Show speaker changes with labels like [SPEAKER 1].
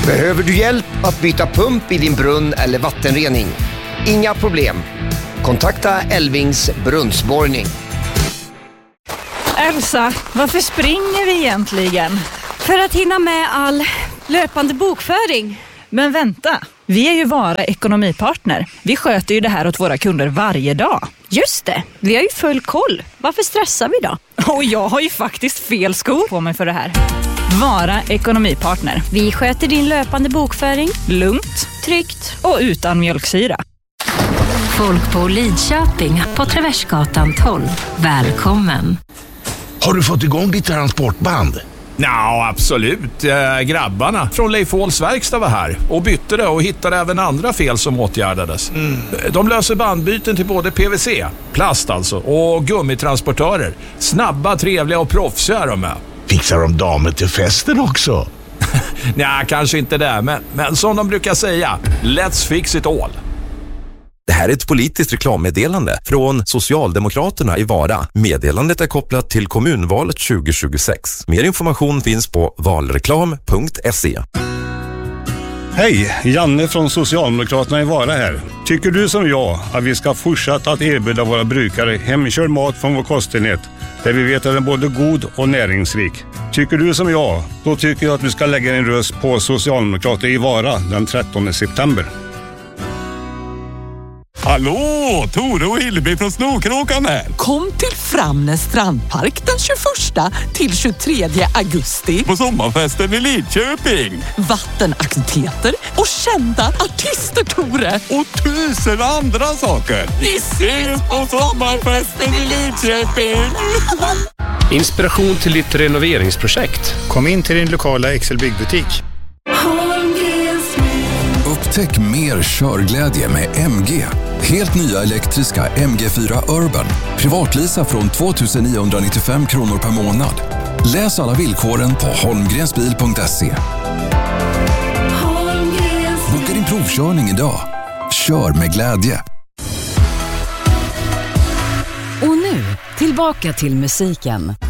[SPEAKER 1] Behöver du hjälp att byta pump i din brunn eller vattenrening? Inga problem. Kontakta Elvings brunnsborrning.
[SPEAKER 2] Elsa, varför springer vi egentligen?
[SPEAKER 3] För att hinna med all löpande bokföring.
[SPEAKER 2] Men vänta, vi är ju Vara ekonomipartner. Vi sköter ju det här åt våra kunder varje dag.
[SPEAKER 3] Just det, vi har ju full koll. Varför stressar vi då?
[SPEAKER 2] Och jag har ju faktiskt fel skor på mig för det här. Vara ekonomipartner.
[SPEAKER 3] Vi sköter din löpande bokföring.
[SPEAKER 2] Lugnt,
[SPEAKER 3] Tryggt.
[SPEAKER 2] och utan mjölksyra.
[SPEAKER 4] Folk på Lidköping på Traversgatan 12. Välkommen.
[SPEAKER 5] Har du fått igång ditt transportband?
[SPEAKER 6] Ja, absolut. Grabbarna från Leif Åhls verkstad var här och bytte det och hittade även andra fel som åtgärdades. De löser bandbyten till både PVC, plast alltså, och gummitransportörer. Snabba, trevliga och proffsiga är de med.
[SPEAKER 5] Fixar de damer till festen också?
[SPEAKER 6] Nej, kanske inte det, men som de brukar säga, let's fix it all.
[SPEAKER 7] Det här är ett politiskt reklammeddelande från Socialdemokraterna i Vara. Meddelandet är kopplat till kommunvalet 2026. Mer information finns på valreklam.se.
[SPEAKER 8] Hej, Janne från Socialdemokraterna i Vara här. Tycker du som jag att vi ska fortsätta att erbjuda våra brukare hemkörd mat från vår kostenhet, där vi vet att den är både god och näringsrik? Tycker du som jag, då tycker jag att vi ska lägga en röst på Socialdemokrater i Vara den 13 september.
[SPEAKER 9] Hallå, Tore och Hilleby från Snokråkan här.
[SPEAKER 10] Kom till Framnäs strandpark den 21 till 23 augusti.
[SPEAKER 9] På sommarfesten i Lidköping.
[SPEAKER 10] Vattenaktiviteter och kända artister, Tore.
[SPEAKER 9] Och 1000 andra saker.
[SPEAKER 10] Vi ses på sommarfesten i Lidköping.
[SPEAKER 11] Inspiration till ditt renoveringsprojekt.
[SPEAKER 8] Kom in till din lokala Excel-byggbutik.
[SPEAKER 12] Upptäck mer körglädje med MG. Helt nya elektriska MG4 Urban. Privatlisa från 2995 kronor per månad. Läs alla villkoren på holmgrensbil.se. Boka din provkörning idag. Kör med glädje.
[SPEAKER 13] Och nu, tillbaka till musiken.